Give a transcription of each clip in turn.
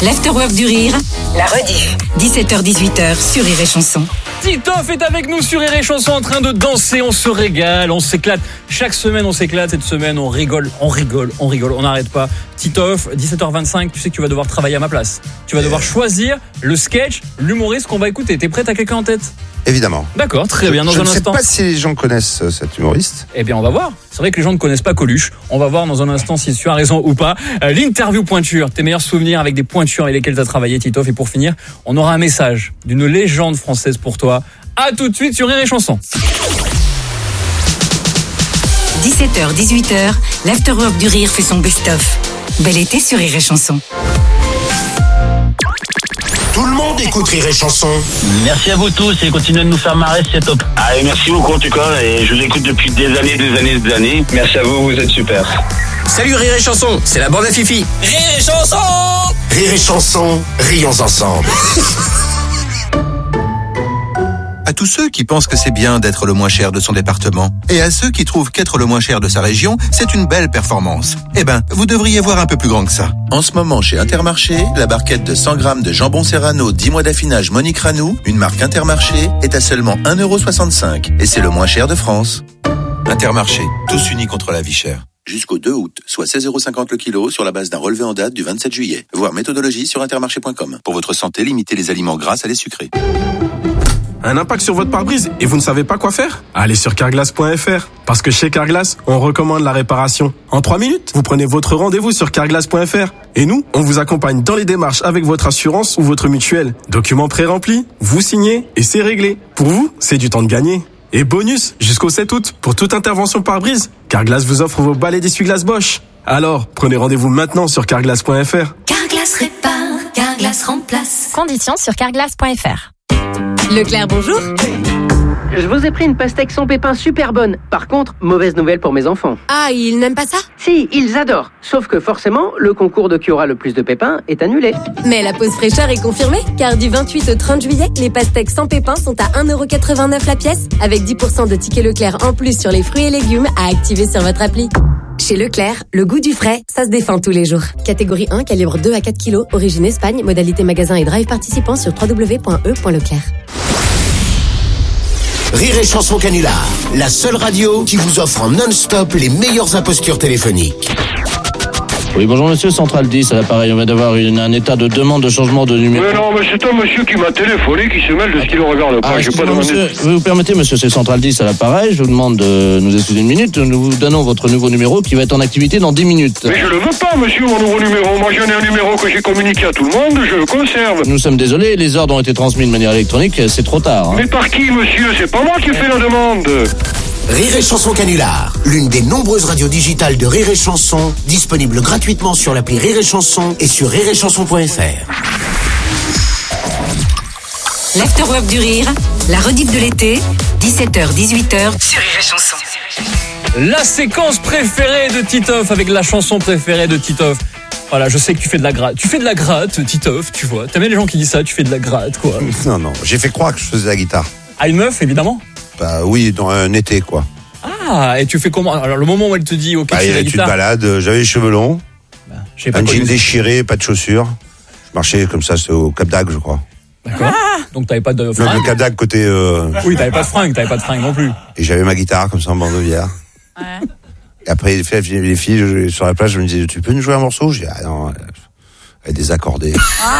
l'Afterwork du Rire, la rediff, 17h-18h sur Rire et Chanson. Titoff est avec nous sur Rire et Chanson en train de danser, on se régale, on s'éclate. Chaque semaine on s'éclate, cette semaine on rigole, on n'arrête pas. Titoff, 17h25, tu sais que tu vas devoir travailler à ma place. Tu vas devoir choisir le sketch, l'humoriste qu'on va écouter. T'es prêt, t'as quelqu'un en tête ? Évidemment. D'accord, très bien, je un ne sais instant. pas si les gens connaissent cet humoriste. Eh bien, on va voir. C'est vrai que les gens ne connaissent pas Coluche. On va voir dans un instant si tu as raison ou pas. L'interview pointure, tes meilleurs souvenirs avec des pointures avec lesquelles tu as travaillé, Titoff. Et pour finir, on aura un message d'une légende française pour toi. À tout de suite sur Rire et Chanson. 17h, 18h, l'Afterwork du Rire fait son best-of. Bel été sur Rire et Chanson. Tout le monde écoute Rire et Chanson. Merci à vous tous et continuez de nous faire marrer, c'est top. Ah, et merci beaucoup en tout cas, et je vous écoute depuis des années. Merci à vous, vous êtes super. Salut Rire et Chanson, c'est la bande à Fifi. Rire et Chanson. Rire et Chanson, rions ensemble. À tous ceux qui pensent que c'est bien d'être le moins cher de son département, et à ceux qui trouvent qu'être le moins cher de sa région, c'est une belle performance. Eh ben, vous devriez voir un peu plus grand que ça. En ce moment, chez Intermarché, la barquette de 100 grammes de jambon Serrano 10 mois d'affinage Monique Ranou, une marque Intermarché, est à seulement 1,65 €. Et c'est le moins cher de France. Intermarché, tous unis contre la vie chère. Jusqu'au 2 août, soit 16,50 € le kilo sur la base d'un relevé en date du 27 juillet. Voir méthodologie sur intermarché.com. Pour votre santé, limitez les aliments gras à les sucrés. Un impact sur votre pare-brise et vous ne savez pas quoi faire ? Allez sur carglass.fr. Parce que chez Carglass, on recommande la réparation. En 3 minutes, vous prenez votre rendez-vous sur carglass.fr. Et nous, on vous accompagne dans les démarches avec votre assurance ou votre mutuelle. Documents pré-remplis, vous signez et c'est réglé. Pour vous, c'est du temps de gagner. Et bonus, jusqu'au 7 août, pour toute intervention pare-brise, Carglass vous offre vos balais d'essuie-glace Bosch. Alors, prenez rendez-vous maintenant sur carglass.fr. Carglass répare, Carglass remplace. Conditions sur carglass.fr. Leclerc, bonjour. Je vous ai pris une pastèque sans pépins super bonne. Par contre, mauvaise nouvelle pour mes enfants. Ah, ils n'aiment pas ça ? Si, ils adorent. Sauf que forcément, le concours de qui aura le plus de pépins est annulé. Mais la pause fraîcheur est confirmée, car du 28 au 30 juillet, les pastèques sans pépins sont à 1,89 € la pièce, avec 10% de tickets Leclerc en plus sur les fruits et légumes à activer sur votre appli. Chez Leclerc, le goût du frais, ça se défend tous les jours. Catégorie 1, calibre 2 à 4 kg, origine Espagne, modalité magasin et drive participant sur www.e.leclerc. Rire et Chanson Canular, la seule radio qui vous offre en non-stop les meilleures impostures téléphoniques. Oui, bonjour monsieur, Central 10, à l'appareil, on vient d'avoir un état de demande de changement de numéro. Mais non, mais c'est un monsieur qui m'a téléphoné, qui se mêle de ce qu'il ne regarde pas. J'ai pas demandé. Monsieur, vous permettez, monsieur, c'est Central 10 à l'appareil, je vous demande de nous excuser une minute, nous vous donnons votre nouveau numéro qui va être en activité dans 10 minutes. Mais je le veux pas, monsieur, mon nouveau numéro. Moi, j'en ai un numéro que j'ai communiqué à tout le monde, je le conserve. Nous sommes désolés, les ordres ont été transmis de manière électronique, c'est trop tard. Mais par qui, monsieur ? C'est pas moi qui ai fait la demande. Rire et Chanson Canular, l'une des nombreuses radios digitales de Rire et Chanson, disponible gratuitement sur l'appli Rire et Chanson et sur rireetchanson.fr. L'Afterwork du Rire, la rediff de l'été, 17h-18h sur Rire et Chanson. La séquence préférée de Titoff avec la chanson préférée de Titoff. Voilà, je sais que tu fais de la gratte. Tu fais de la gratte, Titoff, tu vois. T'aimes bien les gens qui disent ça, tu fais de la gratte, quoi. Non, j'ai fait croire que je faisais de la guitare. À une meuf, évidemment. Bah oui, dans un été, quoi. Ah, et tu fais comment ? Alors, le moment où elle te dit, ok, tu fais la tu te guitare. balades, j'avais les cheveux longs, J'ai pas un jean connu. déchiré, pas de chaussures. Je marchais comme ça, c'était au Cap d'Agde, je crois. D'accord. Donc, t'avais pas de Non, fringues. le Cap d'Agde côté... Oui, t'avais pas de fringues non plus. Et j'avais ma guitare, comme ça, en bandoulière. Ouais. Et après, les filles, sur la plage, je me disais, tu peux nous jouer un morceau ? Je dis, ah non, elle est désaccordée.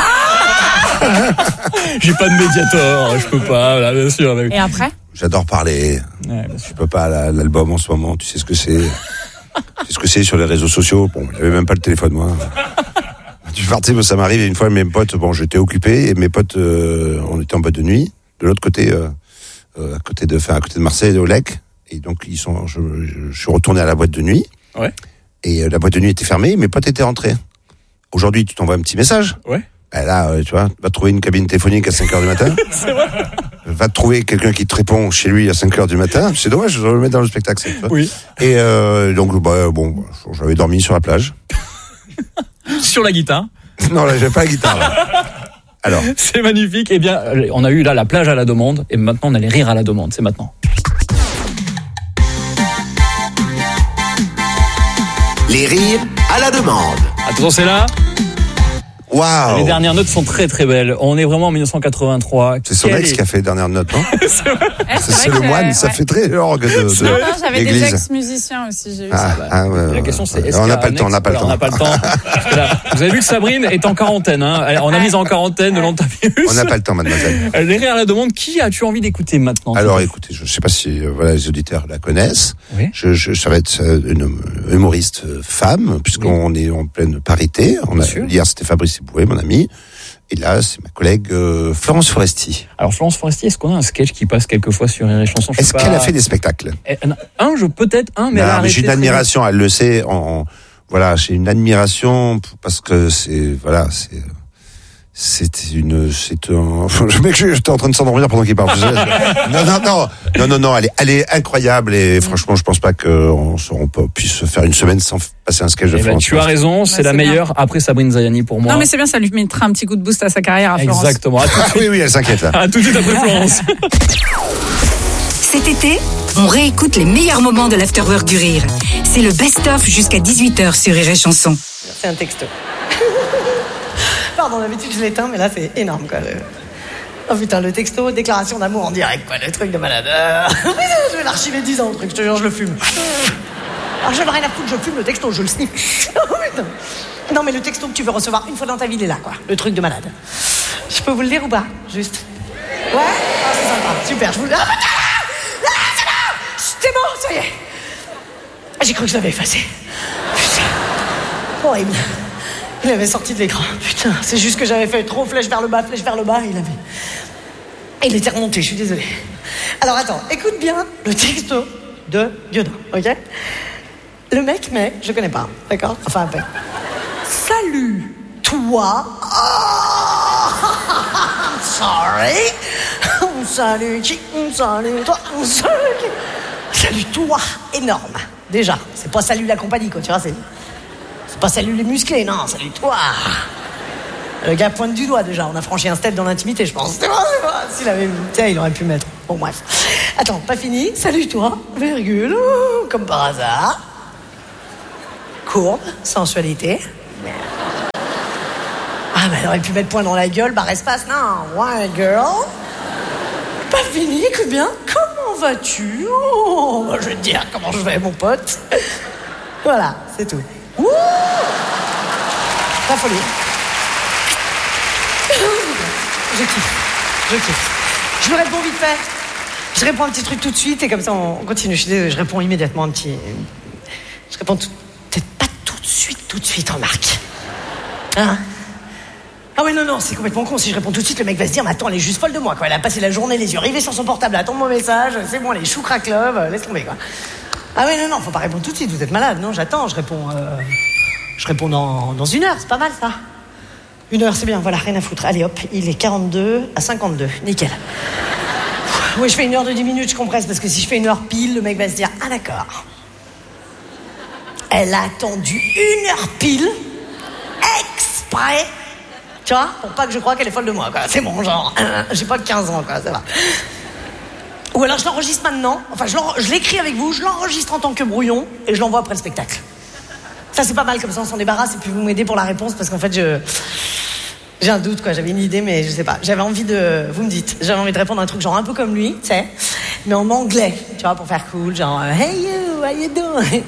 J'ai pas de médiator, je peux pas, là, bien sûr. Et après ? J'adore parler. Ouais, bien sûr. Je peux pas, l'album en ce moment, tu sais ce que c'est. Tu sais ce que c'est sur les réseaux sociaux. Bon, j'avais même pas le téléphone, moi. Tu partais, ça m'arrive, et une fois, mes potes, bon, j'étais occupé, et mes potes, on était en boîte de nuit, de l'autre côté, à côté de Marseille, au Lec. Et donc, je suis retourné à la boîte de nuit. Ouais. Et la boîte de nuit était fermée, mes potes étaient rentrés. Aujourd'hui, tu t'envoies un petit message. Ouais. Et là, tu vois, va trouver une cabine téléphonique à 5h du matin. C'est vrai. Va trouver quelqu'un qui te répond chez lui à 5h du matin. C'est dommage, je dois le mettre dans le spectacle. Ça, tu vois. Oui. Et donc, bon, j'avais dormi sur la plage. Sur la guitare. Non, là, j'avais pas la guitare. Là. Alors. C'est magnifique. Eh bien, on a eu là la plage à la demande, et maintenant on a les rires à la demande. C'est maintenant. Les rires à la demande. Attention, c'est là. Waouh. Les dernières notes sont très très belles. On est vraiment en 1983. C'est son ex qui a fait les dernières notes, non? C'est le moine, ça fait très l'orgue de Non, j'avais des l'église. ex-musiciens aussi, j'ai eu ça. La question c'est est-ce on qu'il y n'a a pas le un temps, on n'a ex- pas le Alors, temps. on n'a pas le temps. Parce que là, vous avez vu que Sabrine est en quarantaine. Hein. On a mis en quarantaine le long de ta virus. On n'a pas le temps, mademoiselle. Les rires à la demande, qui as-tu envie d'écouter maintenant? Alors écoutez, je ne sais pas si les auditeurs la connaissent. Oui. Ça va être une humoriste femme, puisqu'on est en pleine parité. Hier, c'était Fabrice Eboué, mon ami. Et là, c'est ma collègue Florence Foresti. Alors Florence Foresti, est-ce qu'on a un sketch qui passe quelquefois sur Rire et Chanson? Est-ce qu'elle a fait des spectacles? Mais elle a arrêté j'ai une très admiration, elle le sait. Voilà, j'ai une admiration parce que mec, j'étais en train de s'endormir pendant qu'il parle. Non, elle est incroyable et franchement, je pense pas qu'on puisse faire une semaine sans passer un sketch de Florence. Tu as raison, c'est la meilleure après Sabrine Zayani pour moi. Non, mais c'est bien, ça lui mettra un petit coup de boost à sa carrière à Florence. Exactement. Oui, elle s'inquiète là. À tout de suite après Florence. Cet été, on réécoute les meilleurs moments de l'Afterwork du Rire. C'est le best-of jusqu'à 18h sur Rire et Chanson. C'est un texto. Pardon, d'habitude je l'éteins, mais là c'est énorme quoi. Oh putain, le texto, déclaration d'amour en direct quoi, le truc de malade. Je vais l'archiver 10 ans le truc, je te jure, je le fume. Alors j'en ai rien à foutre, je fume le texto, je le sniffe. Oh putain. Non mais le texto que tu veux recevoir une fois dans ta vie, il est là quoi, le truc de malade. Je peux vous le lire ou pas? Juste. Ouais? Ah, c'est sympa, super, je vous le dis. Ah putain! Ah, c'est bon! C'est bon, ça y est. J'ai cru que je l'avais effacé. Putain. Horrible. Il avait sorti de l'écran. Putain, c'est juste que j'avais fait trop flèche vers le bas, il était remonté, je suis désolée. Alors attends, écoute bien le texto de Diodin, ok? Le mec met, je connais pas, d'accord? Enfin un peu. Salut, toi. Oh, I'm sorry. Salut toi. Salut toi, énorme. Déjà, c'est pas salut la compagnie, quoi, tu vois, c'est pas salut les musclés, non, salut toi. Le gars pointe du doigt déjà, on a franchi un step dans l'intimité, je pense. C'est bon. S'il avait, tiens, il aurait pu mettre. Bon, bref. Attends, pas fini. Salut toi, virgule, comme par hasard. Courbe, sensualité. Ah, bah, elle aurait pu mettre point dans la gueule, barre espace. Non, ouais, girl. Pas fini, écoute bien. Comment vas-tu? Oh, bah, je vais te dire comment je vais, mon pote. Voilà, c'est tout. Ouh, la folie. Je kiffe. Je lui réponds vite fait. Je réponds un petit truc tout de suite et comme ça on continue. Je suis désolée, je réponds immédiatement un petit. Je réponds peut-être pas tout de suite, remarque. Hein? Ah oui, non, c'est complètement con. Si je réponds tout de suite, le mec va se dire, mais attends, elle est juste folle de moi, quoi. Elle a passé la journée les yeux rivés sur son portable, à attendre mon message, c'est bon, les choux crack love, laisse tomber, quoi. Ah oui, non, faut pas répondre tout de suite, vous êtes malade. Non, j'attends, je réponds dans 1 heure, c'est pas mal, ça. 1 heure, c'est bien, voilà, rien à foutre. Allez, hop, il est 42 à 52, nickel. Oui, je fais 1 heure de 10 minutes, je compresse, parce que si je fais 1 heure pile, le mec va se dire, ah d'accord. Elle a attendu 1 heure pile, exprès, tu vois, pour pas que je croie qu'elle est folle de moi, quoi. C'est bon, genre, j'ai pas que 15 ans, quoi, ça va. Ou alors je l'enregistre maintenant, enfin je l'écris avec vous, je l'enregistre en tant que brouillon et je l'envoie après le spectacle. Ça c'est pas mal, comme ça on s'en débarrasse et puis vous m'aidez pour la réponse parce qu'en fait j'ai un doute, quoi, j'avais une idée mais je sais pas. J'avais envie de répondre à un truc genre un peu comme lui, tu sais, mais en anglais, tu vois, pour faire cool, genre hey you, how you doing?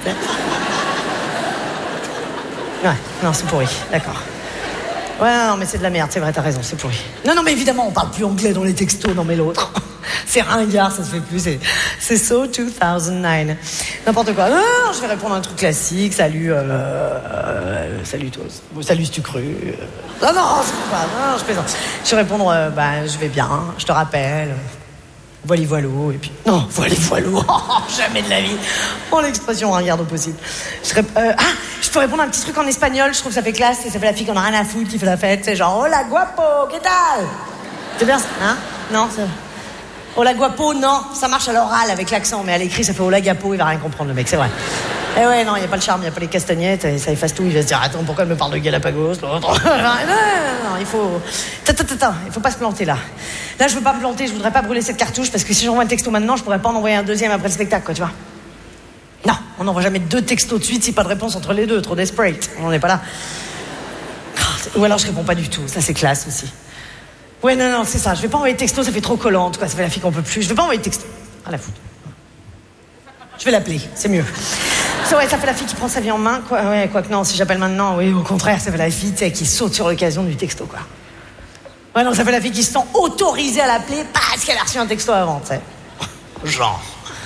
Ouais, non c'est pourri, d'accord. Ouais, non, mais c'est de la merde, c'est vrai, t'as raison, c'est pourri. Non, mais évidemment, on parle plus anglais dans les textos, non, mais l'autre. C'est ringard, ça se fait plus, c'est so 2009. N'importe quoi. Non, je vais répondre à un truc classique, salut toi. Bon, salut si tu cru. Non, c'est pas, non, je plaisante. Je vais répondre, je vais bien, je te rappelle. Voilou, et puis... Non, voilou, jamais de la vie. Oh, l'expression ringarde au possible. Je peux répondre à un petit truc en espagnol, je trouve que ça fait classe, et ça fait la fille qu'on a rien à foutre, qui fait la fête, c'est genre, hola guapo, ¿qué tal? C'est bien ça, hein? Non, c'est... Hola guapo, non, ça marche à l'oral avec l'accent, mais à l'écrit, ça fait hola gapo, il va rien comprendre, le mec, c'est vrai. Eh ouais, non, il n'y a pas le charme, il n'y a pas les castagnettes, et ça efface tout, il va se dire, attends, pourquoi elle me parle de Galapagos, l'autre? Non, il faut... Attends, il faut pas se planter, là. Là, je veux pas me planter, je voudrais pas brûler cette cartouche, parce que si j'envoie un texto maintenant, je pourrais pas en envoyer un deuxième après le spectacle, quoi, tu vois. Non, on n'envoie jamais 2 textos de suite si pas de réponse entre les deux, trop desperate, on n'en est pas là. Ou alors je réponds pas du tout, ça c'est classe aussi. Ouais, non, c'est ça, je vais pas envoyer de texto, ça fait trop collante, quoi, ça fait la fille qu'on peut plus. Je vais pas envoyer de texto. À la foutre. Je vais l'appeler, c'est mieux. Ouais, ça fait la fille qui prend sa vie en main, quoi. Ouais, quoi que non, si j'appelle maintenant, oui, au contraire, ça fait la fille, tu sais, qui saute sur l'occasion du texto, quoi. Ouais, non, ça fait la fille qui se sent autorisée à l'appeler parce qu'elle a reçu un texto avant, tu sais. Genre.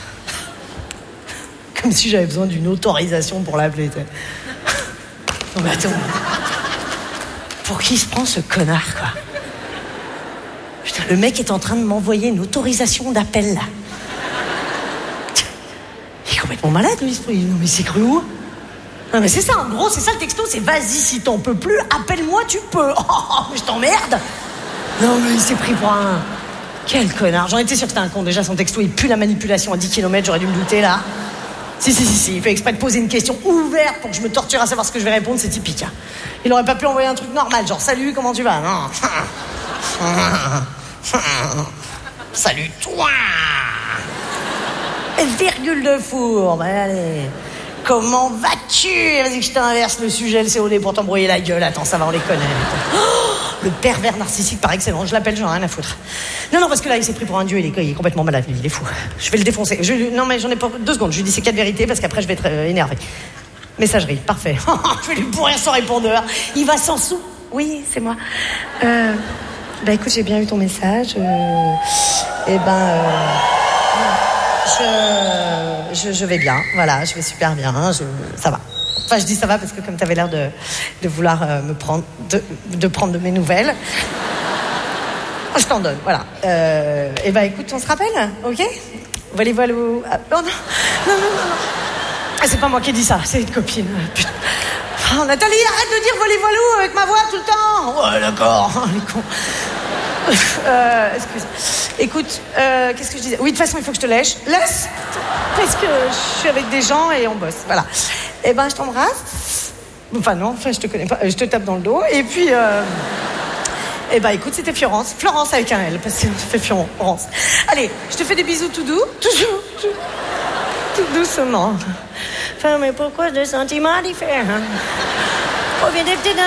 Comme si j'avais besoin d'une autorisation pour l'appeler, tu sais. Non, mais attends. Pour qui se prend ce connard, quoi? Putain, le mec est en train de m'envoyer une autorisation d'appel, là. Il est complètement malade, lui. Non, mais c'est cru où? Non, mais c'est ça, en gros, c'est ça le texto, c'est vas-y, si t'en peux plus, appelle-moi, tu peux. Oh, mais je t'emmerde. Non, mais il s'est pris pour un... Quel connard. J'en étais sûre que c'était un con. Déjà, son texto, il pue la manipulation à 10 km, j'aurais dû me douter, là. Si. Il fait exprès de poser une question ouverte pour que je me torture à savoir ce que je vais répondre, c'est typique. Hein. Il aurait pas pu envoyer un truc normal, genre salut, comment tu vas? Non. Salut, toi. Virgule de fourbe, allez. Comment vas-tu? Vas-y que je t'inverse le sujet, le COD pour t'embrouiller la gueule. Attends, ça va, on les connaît. Oh, le pervers narcissique par excellence. Je l'appelle, j'en ai rien à foutre. Non, parce que là, il s'est pris pour un dieu, il est complètement malade, il est fou. Je vais le défoncer. Non, mais j'en ai pas 2 secondes. Je lui dis ces 4 vérités parce qu'après, je vais être énervé. Messagerie, parfait. Je vais lui pourrir son répondeur. Il va s'en sous. Oui, c'est moi. Bah écoute, j'ai bien eu ton message. Je vais bien, voilà, je vais super bien, ça va. Enfin, je dis ça va parce que comme tu avais l'air de vouloir me prendre, de prendre de mes nouvelles, je t'en donne, voilà. Écoute, on se rappelle, ok? Voilà. Ah, non. Ah, c'est pas moi qui ai dit ça, c'est une copine. Putain. Oh, Nathalie, arrête de dire volley-voilou avec ma voix tout le temps. Ouais, d'accord, les cons. Excuse. Écoute, qu'est-ce que je disais? Oui, de toute façon, il faut que je te laisse. Laisse, parce que je suis avec des gens et on bosse. Voilà. Je t'embrasse. Enfin non, je te connais pas. Je te tape dans le dos. Et puis, écoute, c'était Florence. Florence avec un L, parce que ça fait Florence. Allez, je te fais des bisous tout doux, tout doucement. Enfin, mais pourquoi des sentiments différents?